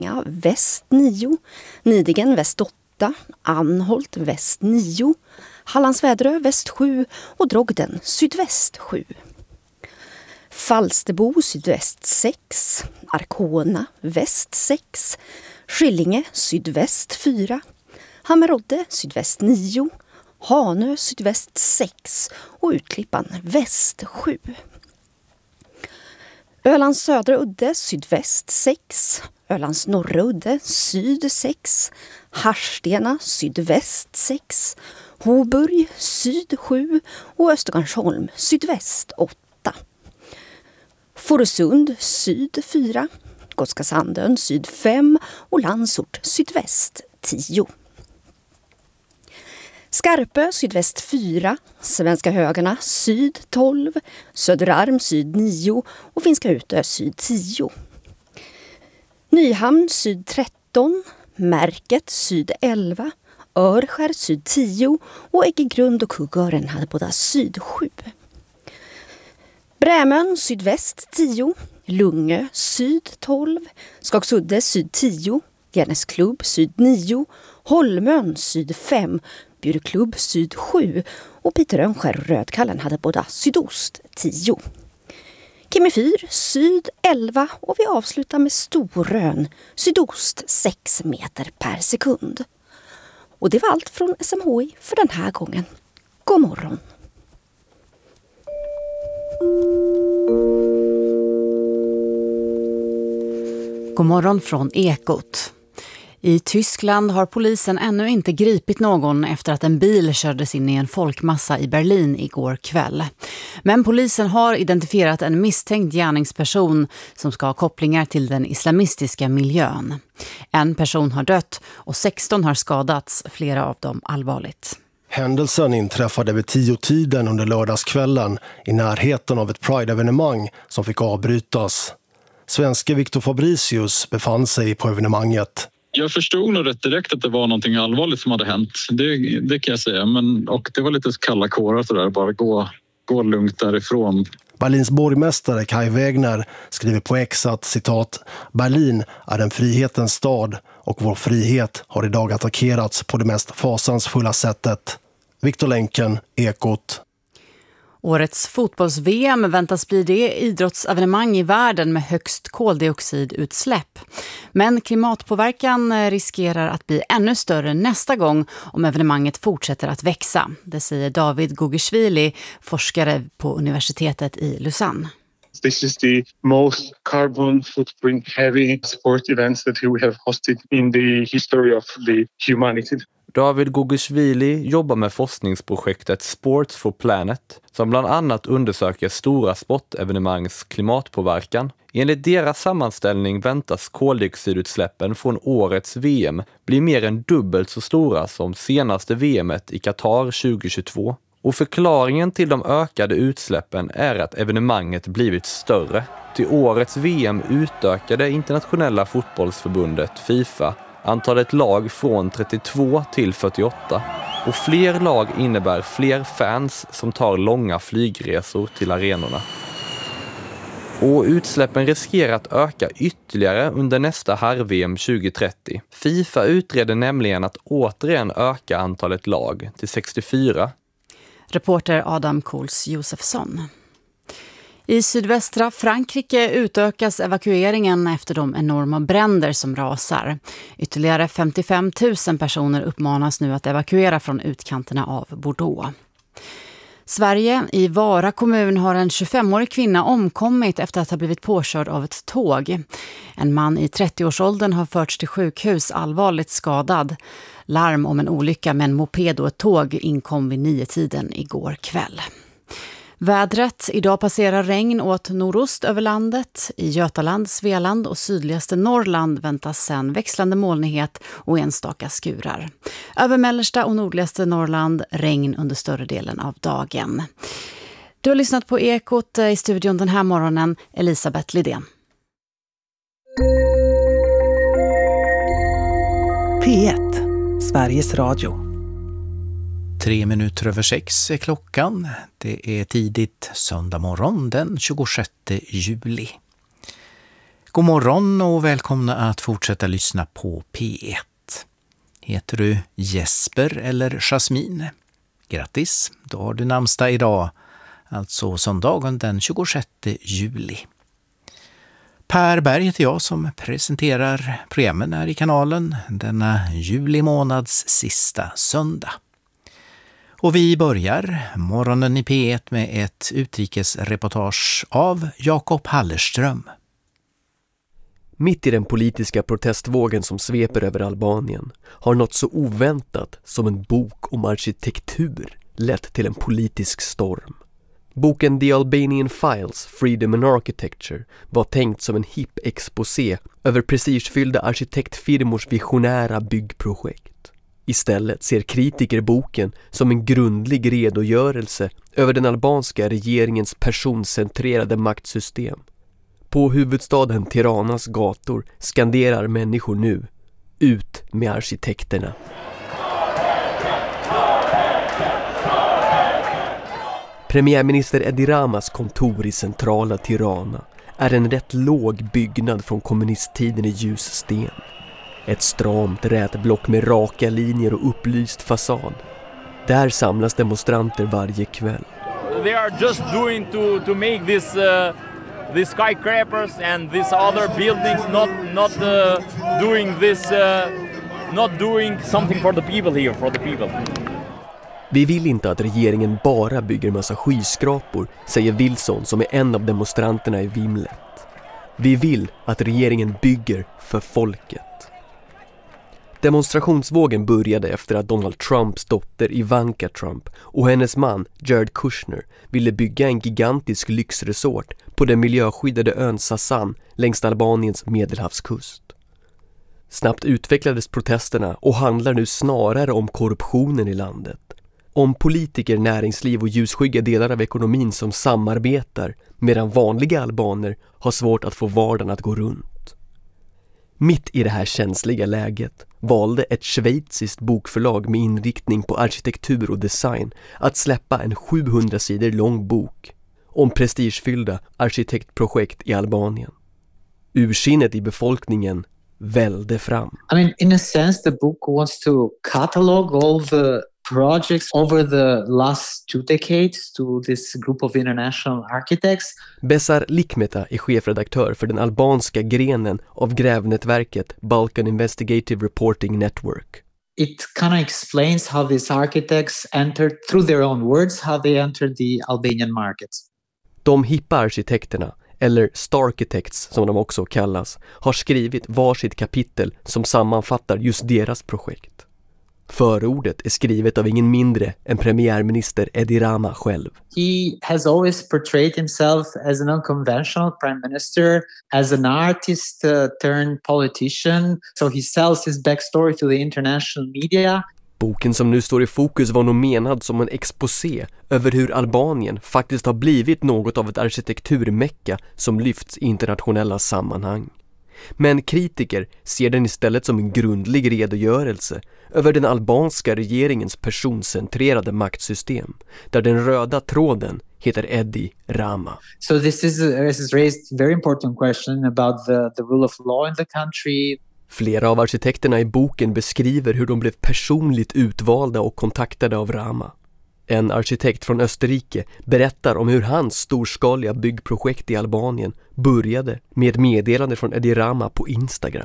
Ja, väst 9, Nidingen väst 8, Anholt väst 9, Hallandsväderö väst 7 och Drogden sydväst 7. Falsterbo sydväst 6, Arkona väst 6, Skillinge sydväst 4, Hammerodde sydväst 9, Hanö sydväst 6 och Utklippan väst 7. Ölands södra udde sydväst 6, Ölands norra udde syd 6, Harstena sydväst 6, Hoburg syd 7 och Östergarnsholm sydväst 8. Fårösund syd 4, Gotska Sandön syd 5 och Landsort sydväst 10. Skarpö sydväst 4, Svenska Högarna syd 12, Söderarm syd 9 och Finska Utö syd 10. Nyhamn syd 13, Märket syd 11, Örskär syd 10 och Äggegrund och Kuggören hade båda syd 7. Brämön sydväst 10, Lungö syd 12, Skagsudde syd 10, Järnäsklubb syd 9, Holmön syd 5, Bjurklubb syd 7 och Piterönskär och Rödkallen hade båda sydost 10. Kimmefyr syd 11 och vi avslutar med Storön sydost 6 meter per sekund. Och det var allt från SMHI för den här gången. God morgon! God morgon från Ekot. I Tyskland har polisen ännu inte gripit någon efter att en bil kördes in i en folkmassa i Berlin igår kväll. Men polisen har identifierat en misstänkt gärningsperson som ska ha kopplingar till den islamistiska miljön. En person har dött och 16 har skadats, flera av dem allvarligt. Händelsen inträffade vid 10-tiden under lördagskvällen i närheten av ett Pride-evenemang som fick avbrytas. Svenske Victor Fabricius befann sig på evenemanget. Jag förstod nog rätt direkt att det var någonting allvarligt som hade hänt. Det kan jag säga. Och det var lite kalla kårar så där. Bara gå lugnt därifrån. Berlins borgmästare Kai Wegner skriver på X att, citat, Berlin är en frihetens stad och vår frihet har idag attackerats på det mest fasansfulla sättet. Viktor Länken, Ekot. Årets fotbolls-VM väntas bli det idrottsevenemang i världen med högst koldioxidutsläpp. Men klimatpåverkan riskerar att bli ännu större nästa gång om evenemanget fortsätter att växa. Det säger David Gugishvili, forskare på universitetet i Lausanne. This is the most carbon footprint heavy sport events that we have hosted in the history of the humanity. David Gugishvili jobbar med forskningsprojektet Sports for Planet som bland annat undersöker stora sportevenemangs klimatpåverkan. Enligt deras sammanställning väntas koldioxidutsläppen från årets VM bli mer än dubbelt så stora som senaste VMet i Qatar 2022. Och förklaringen till de ökade utsläppen är att evenemanget blivit större. Till årets VM utökade internationella fotbollsförbundet FIFA antalet lag från 32 till 48. Och fler lag innebär fler fans som tar långa flygresor till arenorna. Och utsläppen riskerar att öka ytterligare under nästa herr-VM 2030. FIFA utreder nämligen att återigen öka antalet lag till 64. Reporter Adam Kohls Josefsson. I sydvästra Frankrike utökas evakueringen efter de enorma bränder som rasar. Ytterligare 55 000 personer uppmanas nu att evakuera från utkanterna av Bordeaux. Sverige, i Vara kommun, har en 25-årig kvinna omkommit efter att ha blivit påkörd av ett tåg. En man i 30-årsåldern har förts till sjukhus allvarligt skadad. Larm om en olycka med en moped och ett tåg inkom vid 9-tiden igår kväll. Vädret. Idag passerar regn åt nordost över landet. I Götaland, Svealand och sydligaste Norrland väntas sen växlande molnighet och enstaka skurar. Över mellersta och nordligaste Norrland regn under större delen av dagen. Du har lyssnat på Ekot, i studion den här morgonen, Elisabeth Lidén. P1, Sveriges Radio. 6:03 är klockan. Det är tidigt söndag morgon den 26 juli. God morgon och välkomna att fortsätta lyssna på P1. Heter du Jesper eller Jasmin? Grattis, då har du namnsdag idag, alltså söndagen den 26 juli. Per Berg heter jag som presenterar programmen här i kanalen denna juli månads sista söndag. Och vi börjar morgonen i P1 med ett utrikesreportage av Jakob Hallerström. Mitt i den politiska protestvågen som sveper över Albanien har något så oväntat som en bok om arkitektur lett till en politisk storm. Boken The Albanian Files, Freedom and Architecture var tänkt som en hipp exposé över prestigefyllda arkitektfirmors visionära byggprojekt. Istället ser kritiker boken som en grundlig redogörelse över den albanska regeringens personcentrerade maktsystem. På huvudstaden Tiranas gator skanderar människor nu: ut med arkitekterna. Premiärminister Edi Ramas kontor i centrala Tirana är en rätt låg byggnad från kommunisttiden i ljus sten. Ett stramt rätblock med raka linjer och upplyst fasad. Där samlas demonstranter varje kväll. They are just doing to make these skyscrapers and these other buildings not doing something for the people here, for the people. Vi vill inte att regeringen bara bygger massa skyskrapor, säger Wilson som är en av demonstranterna i vimlet. Vi vill att regeringen bygger för folket. Demonstrationsvågen började efter att Donald Trumps dotter Ivanka Trump och hennes man Jared Kushner ville bygga en gigantisk lyxresort på den miljöskyddade ön Sasan längs Albaniens medelhavskust. Snabbt utvecklades protesterna och handlar nu snarare om korruptionen i landet. Om politiker, näringsliv och ljusskygga delar av ekonomin som samarbetar medan vanliga albaner har svårt att få vardagen att gå runt. Mitt i det här känsliga läget valde ett schweiziskt bokförlag med inriktning på arkitektur och design att släppa en 700 sidor lång bok om prestigefyllda arkitektprojekt i Albanien. Ursinnet i befolkningen välde fram. I mean, in a sense, the book wants to catalog all the projects over the last 2 decades to this group of international architects. Besar Likmeta är chefredaktör för den albanska grenen av grävnätverket Balkan Investigative Reporting Network. It kind of explains how these architects entered, through their own words, how they entered the Albanian markets. De hippa arkitekterna, eller Starchitects som de också kallas, har skrivit varsitt kapitel som sammanfattar just deras projekt. Förordet är skrivet av ingen mindre än premiärminister Edi Rama själv. He has always portrayed himself as an unconventional prime minister, as an artist turned politician. So he sells his backstory to the international media. Boken som nu står i fokus var nog menad som en exposé över hur Albanien faktiskt har blivit något av ett arkitekturmecka som lyfts i internationella sammanhang. Men kritiker ser den istället som en grundlig redogörelse över den albanska regeringens personcentrerade maktsystem, där den röda tråden heter Edi Rama. So this has raised very important question about the rule of law in the country. Flera av arkitekterna i boken beskriver hur de blev personligt utvalda och kontaktade av Rama. En arkitekt från Österrike berättar om hur hans storskaliga byggprojekt i Albanien började med ett meddelande från Edi Rama på Instagram.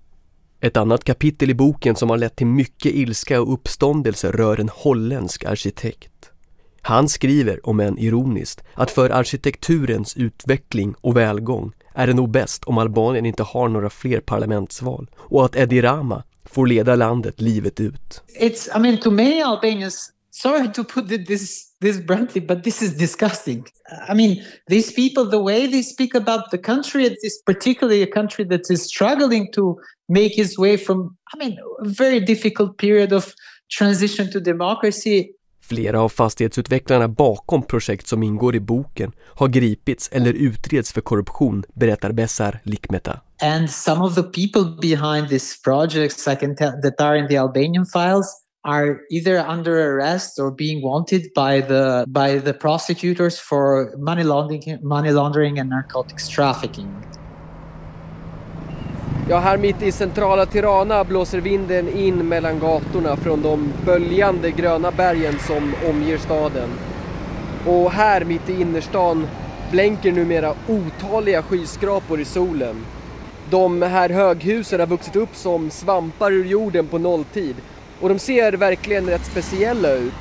Ett annat kapitel i boken som har lett till mycket ilska och uppståndelse rör en holländsk arkitekt. Han skriver, om än ironiskt, att för arkitekturens utveckling och välgång är det nog bäst om Albanien inte har några fler parlamentsval och att Edi Rama får leda landet livet ut. I mean, to many Albanians, sorry to put this bluntly, but this is disgusting. I mean, these people, the way they speak about the country, it's particularly a country that is struggling to make its way from, a very difficult period of transition to democracy. Flera av fastighetsutvecklarna bakom projekt som ingår i boken har gripits eller utreds för korruption, berättar Besar Likmeta. And some of the people behind these projects I can tell that are in the Albanian files are either under arrest or being wanted by the prosecutors for money laundering and narcotics trafficking. Ja, här mitt i centrala Tirana blåser vinden in mellan gatorna från de böljande gröna bergen som omger staden. Och här mitt i innerstan blänker numera otaliga skyskrapor i solen. De här höghusen har vuxit upp som svampar ur jorden på nolltid och de ser verkligen rätt speciella ut.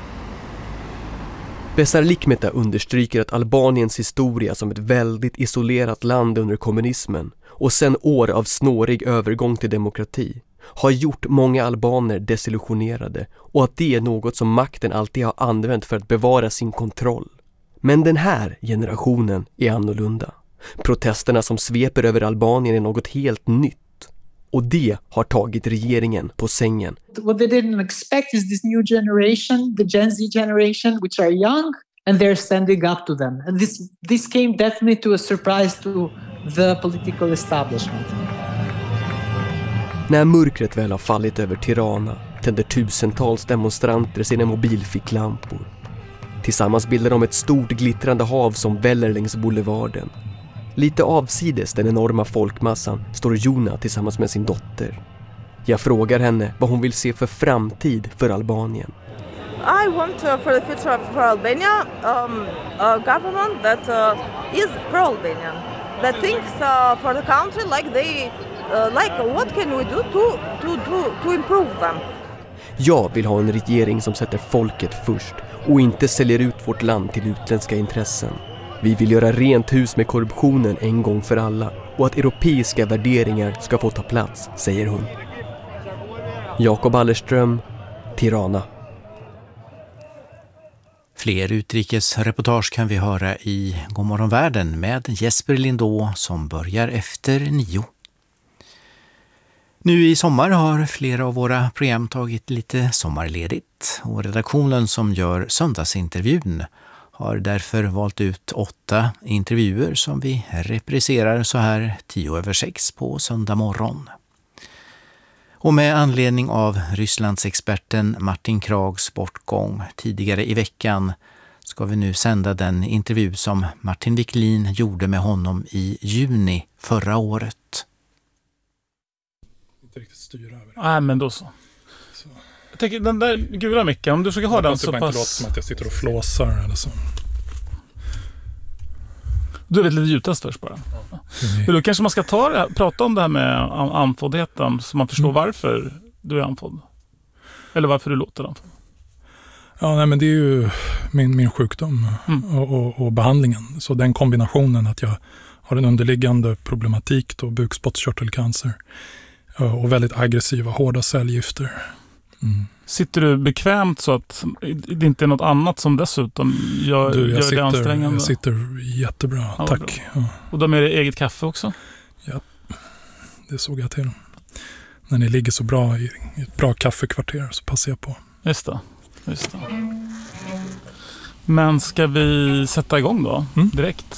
Besar Likmeta understryker att Albaniens historia som ett väldigt isolerat land under kommunismen och sen år av snårig övergång till demokrati har gjort många albaner desillusionerade och att det är något som makten alltid har använt för att bevara sin kontroll. Men den här generationen är annorlunda. Protesterna som sveper över Albanien är något helt nytt. Och det har tagit regeringen på sängen. What they didn't expect is this new generation, the Gen Z generation, which are young, and they're standing up to them. And this came definitely to a surprise to the political establishment. När mörkret väl har fallit över Tirana tänder tusentals demonstranter sina mobilficklampor. Tillsammans bildar de ett stort glittrande hav som väller längs boulevarden. Lite avsides den enorma folkmassan står Jona tillsammans med sin dotter. Jag frågar henne vad hon vill se för framtid för Albanien. I want for the future for Albania a government that is pro-Albanian. That thinks for the country like they like what can we do to improve them. Jag vill ha en regering som sätter folket först och inte säljer ut vårt land till utländska intressen. Vi vill göra rent hus med korruptionen en gång för alla och att europeiska värderingar ska få ta plats, säger hon. Jakob Allerström, Tirana. Fler utrikesreportage kan vi höra i Godmorgon Världen med Jesper Lindå som börjar efter 9. Nu i sommar har flera av våra program tagit lite sommarledigt och redaktionen som gör söndagsintervjun har därför valt ut 8 intervjuer som vi repriserar så här 6:10 på söndag morgon. Och med anledning av Rysslandsexperten Martin Krags bortgång tidigare i veckan ska vi nu sända den intervju som Martin Wiklin gjorde med honom i juni förra året. Inte riktigt styra över det. Nej, men då så. Jag tänker, den där gula micken, om du försöker ha den så pass... Det inte låter som att jag sitter och flåsar eller så. Du vet lite ljudtest först bara. Ja. Men då kanske man ska prata om det här med andfåddheten så man förstår varför du är andfådd. Eller varför du låter andfådd. Ja, nej, men det är ju min sjukdom och behandlingen. Så den kombinationen att jag har en underliggande problematik då, bukspottkörtelcancer och väldigt aggressiva, hårda cellgifter. Mm. Sitter du bekvämt så att det inte är något annat som dessutom gör det ansträngande? Jag sitter jättebra, ja, tack. Ja. Och de är det eget kaffe också? Ja, det såg jag till. När ni ligger så bra i ett bra kaffekvarter så passar jag på. Just det. Men ska vi sätta igång då? Direkt?